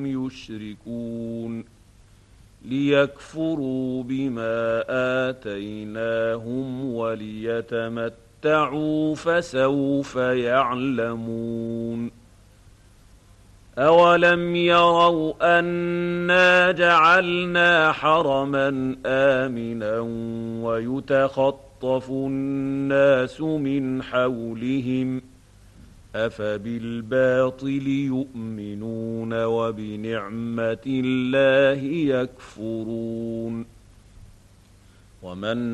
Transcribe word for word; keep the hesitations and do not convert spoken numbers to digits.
يشركون ليكفروا بما آتيناهم وليتمتعوا فسوف يعلمون أولم يروا أنا جعلنا حرما آمنا ويتخطف الناس من حولهم أفبالباطل يؤمنون وبنعمة الله يكفرون ومن